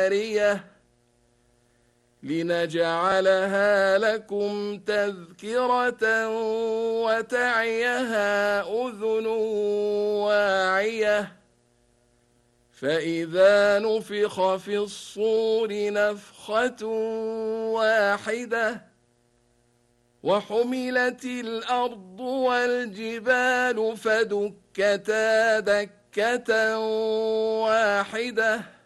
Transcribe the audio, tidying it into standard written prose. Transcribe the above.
جارية لنجعلها لكم تذكرة وتعيها أذن واعية فإذا نفخ في الصور نفخة واحدة وحملت الأرض والجبال فدكتا دكة واحدة